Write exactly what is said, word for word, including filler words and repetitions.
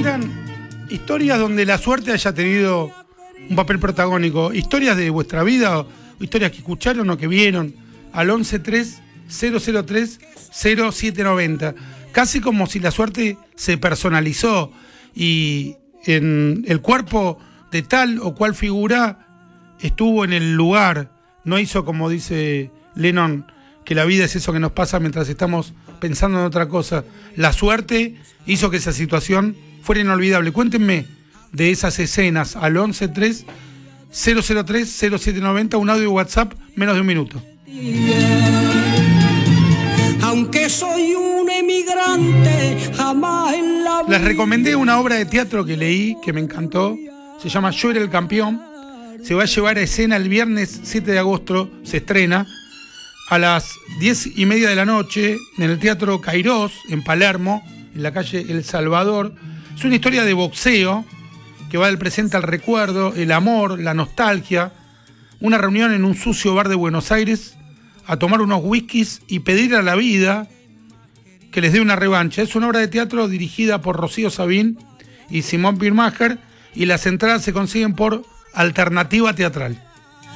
cuentan historias donde la suerte haya tenido un papel protagónico, historias de vuestra vida, o historias que escucharon o que vieron, al once tres cero cero tres cero siete noventa. Casi como si la suerte se personalizó y en el cuerpo de tal o cual figura estuvo en el lugar, no hizo como dice Lennon, que la vida es eso que nos pasa mientras estamos pensando en otra cosa. La suerte hizo que esa situación fuera inolvidable. Cuéntenme de esas escenas al once tres cero cero tres cero siete noventa, un audio WhatsApp, menos de un minuto. Aunque soy un emigrante, jamás en la vida... Les recomendé una obra de teatro que leí, que me encantó. Se llama Yo era el campeón. Se va a llevar a escena el viernes siete de agosto, se estrena a las diez y media de la noche en el Teatro Cairós, en Palermo, en la calle El Salvador. Es una historia de boxeo que va del presente al recuerdo, el amor, la nostalgia, una reunión en un sucio bar de Buenos Aires a tomar unos whiskies y pedir a la vida que les dé una revancha. Es una obra de teatro dirigida por Rocío Sabín y Simón Pirmacher, y las entradas se consiguen por Alternativa Teatral.